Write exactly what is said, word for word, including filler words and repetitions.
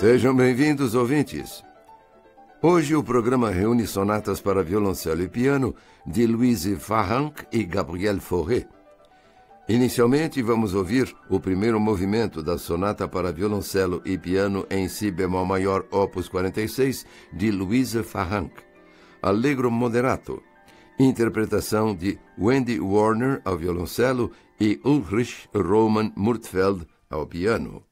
Sejam bem-vindos, ouvintes. Hoje o programa reúne sonatas para violoncelo e piano de Louise Farranc e Gabriel Fauré. Inicialmente, vamos ouvir o primeiro movimento da sonata para violoncelo e piano em si bemol maior opus quarenta e seis de Louise Farranc, Allegro Moderato, interpretação de Wendy Warner ao violoncelo e Ulrich Roman Murtfeld ao piano.